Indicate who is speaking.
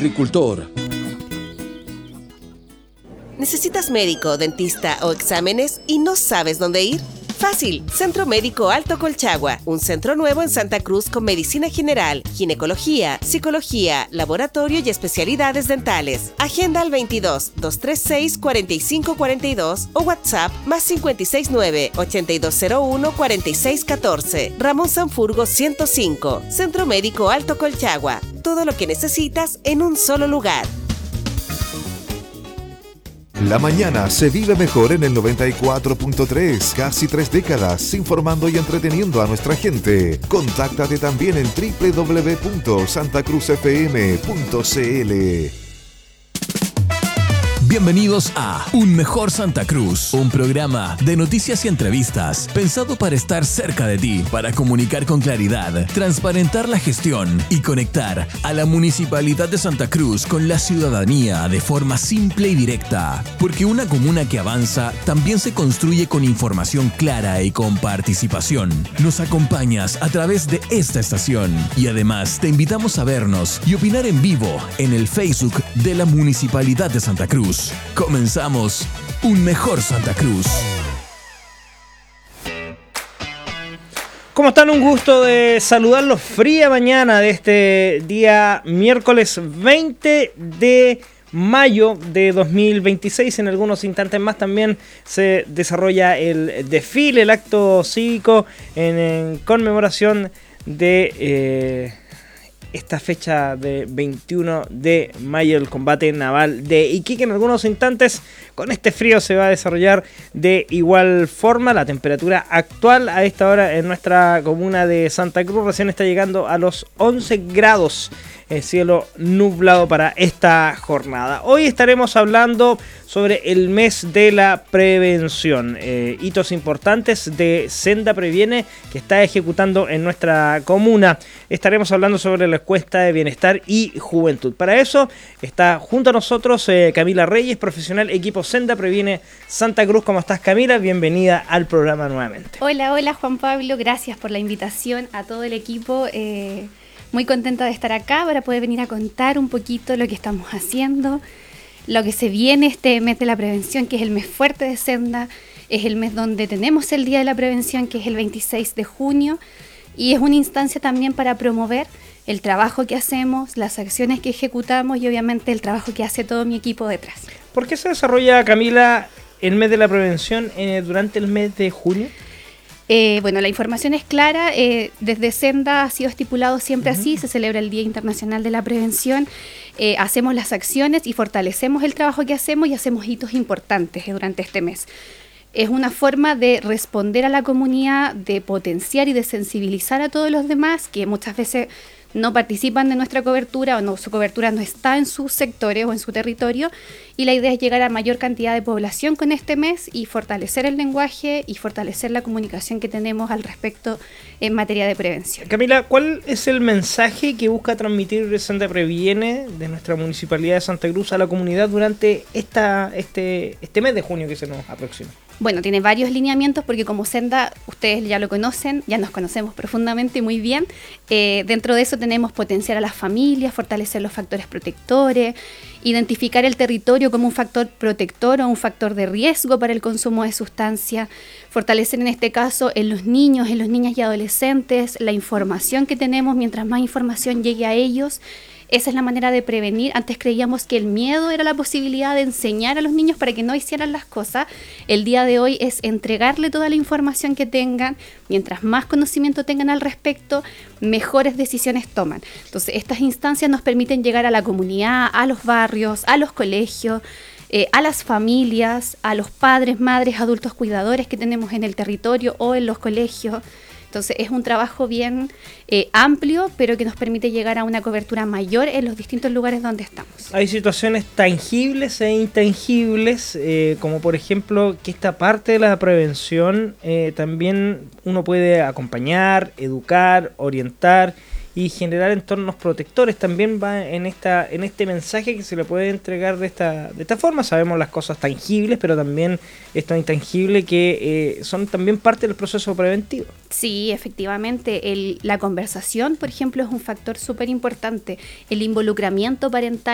Speaker 1: agricultor.
Speaker 2: ¿Necesitas médico, dentista o exámenes y no sabes dónde ir? Fácil, Centro Médico Alto Colchagua, un centro nuevo en Santa Cruz con medicina general, ginecología, psicología, laboratorio y especialidades dentales. Agenda al 22-236-4542 o WhatsApp más 569-8201-4614. Ramón Sanfurgo 105, Centro Médico Alto Colchagua. Todo lo que necesitas en un solo lugar.
Speaker 3: La mañana se vive mejor en el 94.3, casi 3 décadas, informando y entreteniendo a nuestra gente. Contáctate también en www.santacruzfm.cl.
Speaker 4: Bienvenidos a Un Mejor Santa Cruz, un programa de noticias y entrevistas pensado para estar cerca de ti, para comunicar con claridad, transparentar la gestión y conectar a la Municipalidad de Santa Cruz con la ciudadanía de forma simple y directa. Porque una comuna que avanza también se construye con información clara y con participación. Nos acompañas a través de esta estación y además te invitamos a vernos y opinar en vivo en el Facebook de la Municipalidad de Santa Cruz. Comenzamos Un Mejor Santa Cruz.
Speaker 5: ¿Cómo están? Un gusto de saludarlos fría mañana de este día miércoles 20 de mayo de 2026. En algunos instantes más también se desarrolla el desfile, el acto cívico en conmemoración de esta fecha de 21 de mayo, el combate naval de Iquique. En algunos instantes, con este frío, se va a desarrollar de igual forma. La temperatura actual a esta hora en nuestra comuna de Santa Cruz recién está llegando a los 11 grados. Cielo nublado para esta jornada. Hoy estaremos hablando sobre el mes de la prevención, hitos importantes de Senda Previene que está ejecutando en nuestra comuna. Estaremos hablando sobre la encuesta de bienestar y juventud. Para eso está junto a nosotros Camila Reyes, profesional equipo Senda Previene Santa Cruz. ¿Cómo estás, Camila? Bienvenida al programa nuevamente.
Speaker 6: Hola Juan Pablo, gracias por la invitación a todo el equipo. Muy contenta de estar acá para poder venir a contar un poquito lo que estamos haciendo, lo que se viene este mes de la prevención, que es el mes fuerte de Senda, es el mes donde tenemos el Día de la Prevención, que es el 26 de junio, y es una instancia también para promover el trabajo que hacemos, las acciones que ejecutamos y obviamente el trabajo que hace todo mi equipo detrás.
Speaker 5: ¿Por qué se desarrolla, Camila, el mes de la prevención durante el mes de junio?
Speaker 6: Bueno, la información es clara, desde Senda ha sido estipulado siempre así, se celebra el Día Internacional de la Prevención, hacemos las acciones y fortalecemos el trabajo que hacemos y hacemos hitos importantes durante este mes. Es una forma de responder a la comunidad, de potenciar y de sensibilizar a todos los demás que muchas veces no participan de nuestra cobertura o no, su cobertura no está en sus sectores o en su territorio, y la idea es llegar a mayor cantidad de población con este mes y fortalecer el lenguaje y fortalecer la comunicación que tenemos al respecto en materia de prevención.
Speaker 5: Camila, ¿cuál es el mensaje que busca transmitir Senda Previene de nuestra Municipalidad de Santa Cruz a la comunidad durante este mes de junio que se nos aproxima?
Speaker 6: Bueno, tiene varios lineamientos porque como Senda, ustedes ya lo conocen, ya nos conocemos profundamente y muy bien. Dentro de eso tenemos potenciar a las familias, fortalecer los factores protectores, identificar el territorio como un factor protector o un factor de riesgo para el consumo de sustancias, fortalecer en este caso en los niños, en las niñas y adolescentes, la información que tenemos, mientras más información llegue a ellos. Esa es la manera de prevenir. Antes creíamos que el miedo era la posibilidad de enseñar a los niños para que no hicieran las cosas. El día de hoy es entregarle toda la información que tengan. Mientras más conocimiento tengan al respecto, mejores decisiones toman. Entonces, estas instancias nos permiten llegar a la comunidad, a los barrios, a los colegios, a las familias, a los padres, madres, adultos cuidadores que tenemos en el territorio o en los colegios. Entonces es un trabajo bien amplio, pero que nos permite llegar a una cobertura mayor en los distintos lugares donde estamos.
Speaker 5: Hay situaciones tangibles e intangibles, como por ejemplo que esta parte de la prevención también uno puede acompañar, educar, orientar y generar entornos protectores. También va en este mensaje que se le puede entregar de esta forma. Sabemos las cosas tangibles, pero también esto intangible que son también parte del proceso preventivo.
Speaker 6: Sí, efectivamente. La conversación, por ejemplo, es un factor súper importante. El involucramiento parental